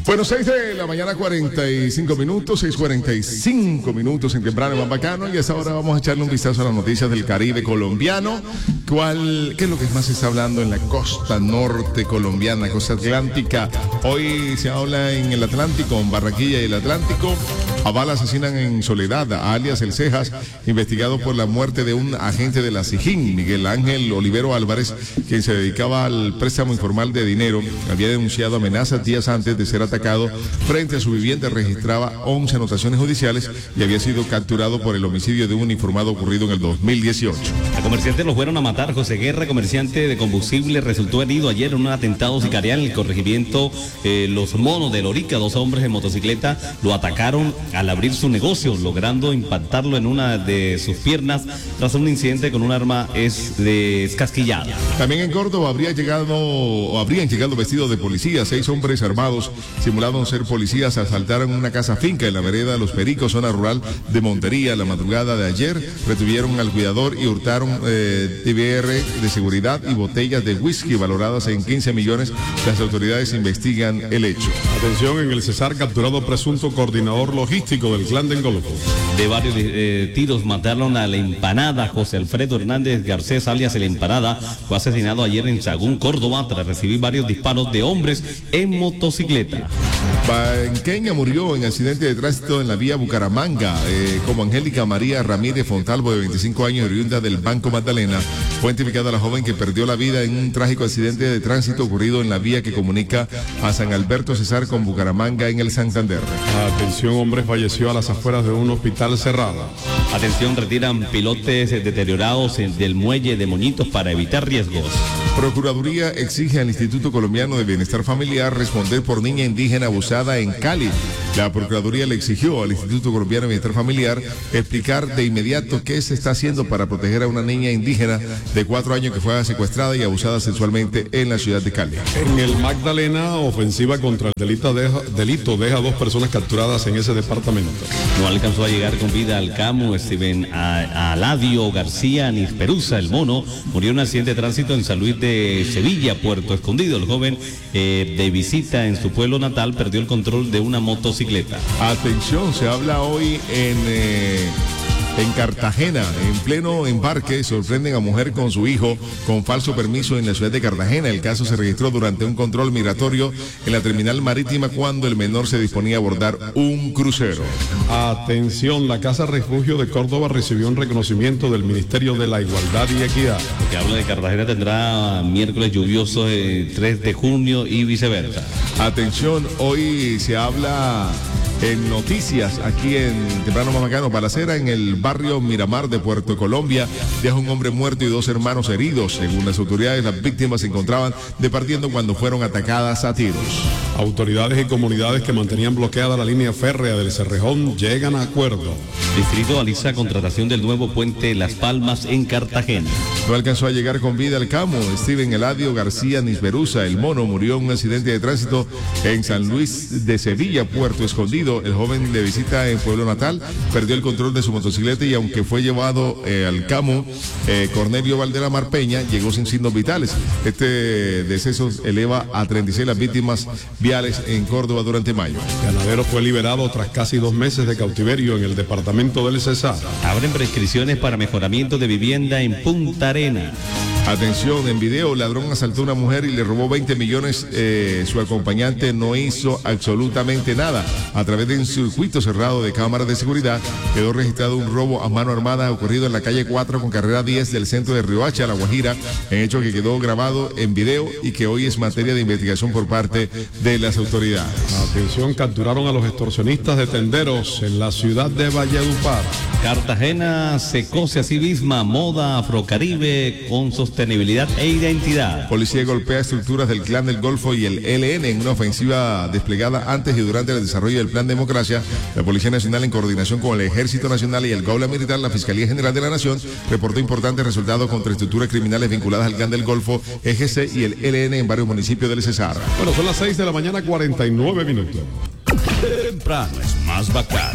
Bueno, 6 de la mañana, 45 minutos, 6:45 minutos en temprano más bacano. Y a esa hora vamos a echarle un vistazo a las noticias del Caribe colombiano. ¿Qué es lo que más se está hablando en la costa norte colombiana, costa atlántica? Hoy se habla en el Atlántico, en Barranquilla y el Atlántico. A bala asesinan en Soledad, alias El Cejas, investigado por la muerte de un agente de la SIJIN, Miguel Ángel Olivero Álvarez, quien se dedicaba al préstamo informal de dinero. Había denunciado amenazas días antes de ser atacado frente a su vivienda. Registraba 11 anotaciones judiciales y había sido capturado por el homicidio de un uniformado ocurrido en el 2018. A comerciantes los fueron a matar. José Guerra, comerciante de combustible, resultó herido ayer en un atentado sicarial en el corregimiento Los Monos de Lorica. 2 hombres en motocicleta lo atacaron al abrir su negocio, logrando impactarlo en una de sus piernas tras un incidente con un arma descasquillada. También en Córdoba habrían llegado vestidos de policía. 6 hombres armados simularon ser policías, asaltaron una casa finca en la vereda de Los Pericos, zona rural de Montería. La madrugada de ayer retuvieron al cuidador y hurtaron TBR de seguridad y botellas de whisky valoradas en 15 millones. Las autoridades investigan el hecho. Atención, en el Cesar capturado presunto coordinador logístico del Clan del Golfo. De varios tiros mataron a la Empanada. José Alfredo Hernández Garcés, alias El Empanada, fue asesinado ayer en Sagún, Córdoba, tras recibir varios disparos de hombres en motocicleta. Banqueña murió en accidente de tránsito en la vía Bucaramanga, como Angélica María Ramírez Fontalvo, de 25 años, oriunda del Banco Magdalena. Fue identificada la joven que perdió la vida en un trágico accidente de tránsito ocurrido en la vía que comunica a San Alberto Cesar con Bucaramanga en el Santander. Atención, hombre falleció a las afueras de un hospital cerrado. Atención, retiran pilotes deteriorados del muelle de Moñitos para evitar riesgos. Procuraduría exige al Instituto Colombiano de Bienestar Familiar responder por niña indígena abusada en Cali. La Procuraduría le exigió al Instituto Colombiano de Bienestar Familiar explicar de inmediato qué se está haciendo para proteger a una niña indígena de 4 años que fue secuestrada y abusada sexualmente en la ciudad de Cali. En el Magdalena, ofensiva contra el delito deja 2 personas capturadas en ese departamento. No alcanzó a llegar con vida al CAMU Steven Aladio García Nisperusa, el mono, murió en un accidente de tránsito en San Luis de Sevilla, Puerto Escondido. El joven de visita en su pueblo natal perdió el control de una motocicleta. Atención, se habla hoy en Cartagena, en pleno embarque, sorprenden a mujer con su hijo con falso permiso en la ciudad de Cartagena. El caso se registró durante un control migratorio en la terminal marítima cuando el menor se disponía a abordar un crucero. Atención, la Casa Refugio de Córdoba recibió un reconocimiento del Ministerio de la Igualdad y Equidad. Lo que habla de Cartagena tendrá miércoles lluvioso 3 de junio y viceversa. Atención, hoy se habla en noticias aquí en Temprano Mamacano. Balacera en el barrio Miramar de Puerto Colombia deja un hombre muerto y 2 hermanos heridos. Según las autoridades, las víctimas se encontraban departiendo cuando fueron atacadas a tiros. Autoridades y comunidades que mantenían bloqueada la línea férrea del Cerrejón llegan a acuerdo. Distrito alista contratación del nuevo puente Las Palmas en Cartagena. No alcanzó a llegar con vida al CAMU. Steven Eladio García Nisperusa, el mono, murió en un accidente de tránsito en San Luis de Sevilla, Puerto Escondido. El joven de visita en pueblo natal perdió el control de su motocicleta y aunque fue llevado al CAMU, Cornelio Valdelamar Peña llegó sin signos vitales. Este deceso eleva a 36 las víctimas viales en Córdoba durante mayo. El ganadero fue liberado tras casi 2 meses de cautiverio en el departamento del Cesar. Abren prescripciones para mejoramiento de vivienda en Punta Arenas. Atención, en video, ladrón asaltó a una mujer y le robó 20 millones. Su acompañante no hizo absolutamente nada. A través de un circuito cerrado de cámaras de seguridad quedó registrado un robo a mano armada ocurrido en la calle 4 con carrera 10 del centro de Riohacha, La Guajira, en hecho que quedó grabado en video y que hoy es materia de investigación por parte de las autoridades. Atención, capturaron a los extorsionistas de tenderos en la ciudad de Valledupar. Cartagena se cose a sí misma, moda afrocaribe con sostenibilidad e identidad. Policía golpea estructuras del Clan del Golfo y el ELN en una ofensiva desplegada antes y durante el desarrollo del Plan Democracia. La Policía Nacional, en coordinación con el Ejército Nacional y el Gaula Militar, la Fiscalía General de la Nación, reportó importantes resultados contra estructuras criminales vinculadas al Clan del Golfo, EGC y el ELN en varios municipios del Cesar. Bueno, son las 6 de la mañana, 49 minutos. Temprano es más bacano.